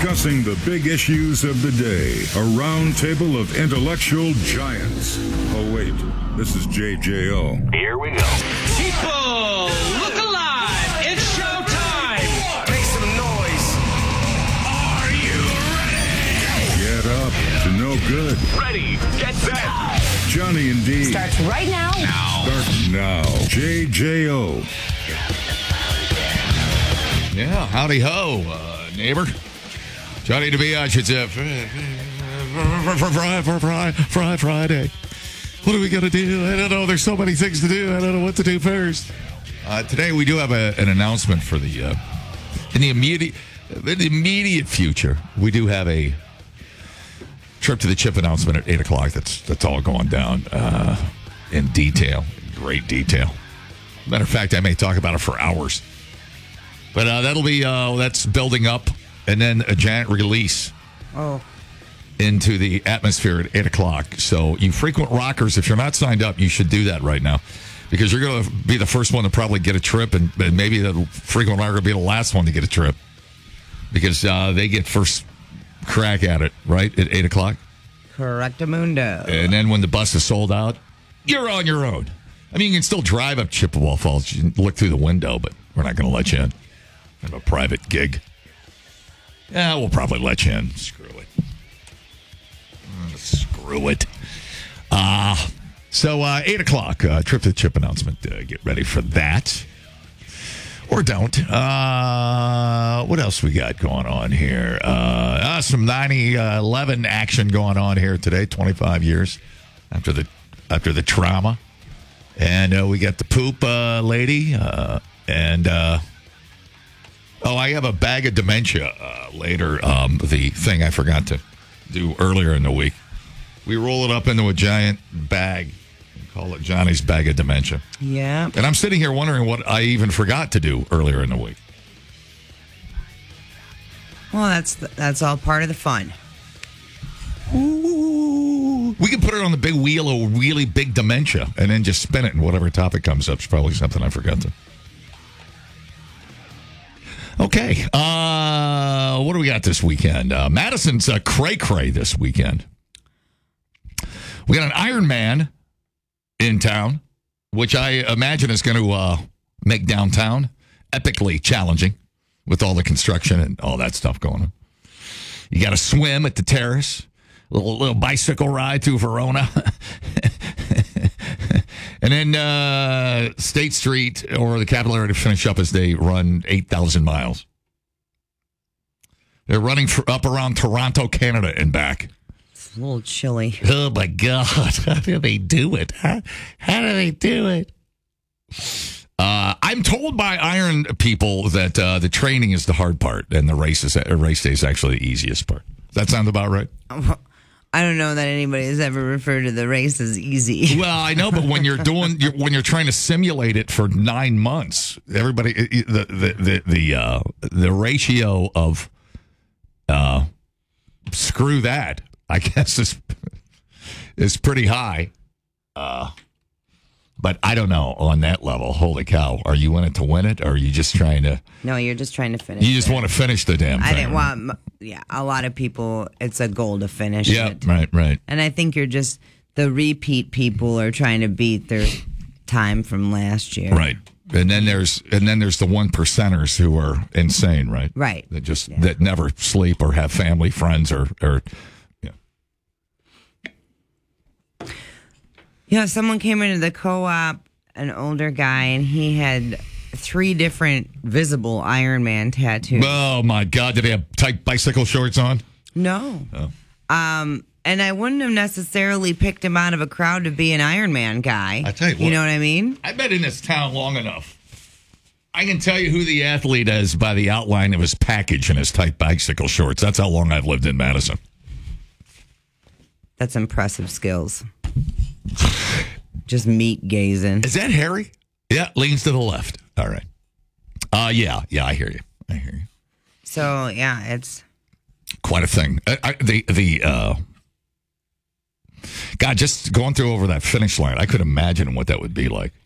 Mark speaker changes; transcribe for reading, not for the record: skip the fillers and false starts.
Speaker 1: discussing the big issues of the day. A round table of intellectual giants. Oh, wait, this is JJO.
Speaker 2: Here we go.
Speaker 3: People, look alive! It's showtime!
Speaker 2: Make some noise. Are you ready?
Speaker 1: Get up to no good.
Speaker 2: Ready, get set.
Speaker 1: Johnny and D.
Speaker 4: Starts right now.
Speaker 1: Start now. JJO.
Speaker 5: Yeah, howdy ho, neighbor. Johnny to be it's Friday. What are we going to do? I don't know. There's so many things to do. I don't know what to do first. Today we do have an announcement for the in the immediate future. We do have a trip to the chip announcement at 8 o'clock. That's all going down in detail, great detail. Matter of fact, I may talk about it for hours. But that'll be that's building up, and then a giant release into the atmosphere at 8 o'clock. So you frequent rockers, if you're not signed up, you should do that right now, because you're going to be the first one to probably get a trip, and maybe the frequent rocker will be the last one to get a trip, because they get first crack at it, right, at 8 o'clock.
Speaker 4: Correctamundo.
Speaker 5: And then when the bus is sold out, you're on your own. I mean, you can still drive up Chippewa Falls. You can look through the window, but we're not going to let you in. Kind of a private gig. Yeah, we'll probably let you in. Screw it. Screw it. So 8 o'clock, trip to the chip announcement. Get ready for that. Or don't. What else we got going on here? Some 9/11 action going on here today. 25 years after the trauma, and we got the poop lady, and I have a bag of dementia later. The thing I forgot to do earlier in the week. We roll it up into a giant bag. Call it Johnny's bag of dementia.
Speaker 4: Yeah.
Speaker 5: And I'm sitting here wondering what I even forgot to do earlier in the week.
Speaker 4: Well, that's all part of the fun.
Speaker 5: Ooh. We can put it on the big wheel of really big dementia and then just spin it, and whatever topic comes up is probably something I forgot to. Okay. What do we got this weekend? Madison's cray-cray this weekend. We got an Iron Man in town, which I imagine is going to make downtown epically challenging with all the construction and all that stuff going on. You got to swim at the terrace, a little bicycle ride through Verona, and then State Street or the Capitol area to finish up as they run 8,000 miles. They're running up around Toronto, Canada, and back.
Speaker 4: A little chilly.
Speaker 5: Oh, my God. How do they do it? How do they do it? I'm told by Iron people that the training is the hard part and the race day is actually the easiest part. Does that sound about right?
Speaker 4: I don't know that anybody has ever referred to the race as easy.
Speaker 5: Well, I know, but when you're trying to simulate it for 9 months, everybody the ratio of screw that, I guess, is pretty high. But I don't know on that level. Holy cow. Are you in it to win it, or are you just trying to...
Speaker 4: No, you're just trying to finish
Speaker 5: You just want to finish the damn thing.
Speaker 4: I didn't want... Yeah, a lot of people, it's a goal to finish it.
Speaker 5: Yeah, right.
Speaker 4: And I think you're just... The repeat people are trying to beat their time from last year.
Speaker 5: Right. And then there's the 1%ers who are insane, right?
Speaker 4: Right.
Speaker 5: That never sleep or have family, friends, or
Speaker 4: someone came into the co-op, an older guy, and he had 3 different visible Iron Man tattoos.
Speaker 5: Oh, my God. Did he have tight bicycle shorts on?
Speaker 4: No.
Speaker 5: Oh.
Speaker 4: And I wouldn't have necessarily picked him out of a crowd to be an Iron Man guy.
Speaker 5: I tell you what.
Speaker 4: You know what I mean?
Speaker 5: I've been in this town long enough. I can tell you who the athlete is by the outline of his package and his tight bicycle shorts. That's how long I've lived in Madison.
Speaker 4: That's impressive skills. Just meat gazing.
Speaker 5: Is that Harry? Yeah, leans to the left. All right. Yeah, I hear you.
Speaker 4: So, yeah, it's
Speaker 5: quite a thing. God, just going through over that finish line, I could imagine what that would be like.